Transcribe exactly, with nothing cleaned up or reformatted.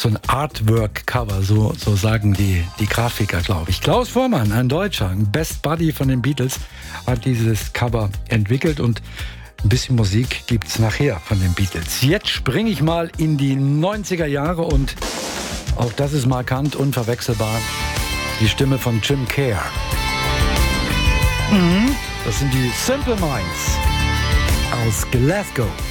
so ein Artwork-Cover, so, so sagen die, die Grafiker, glaube ich. Klaus Voormann, ein Deutscher, ein Best Buddy von den Beatles, hat dieses Cover entwickelt und ein bisschen Musik gibt's nachher von den Beatles. Jetzt springe ich mal in die neunziger Jahre und auch das ist markant, unverwechselbar. Die Stimme von Jim Kerr. Mhm. Das sind die Simple Minds aus Glasgow.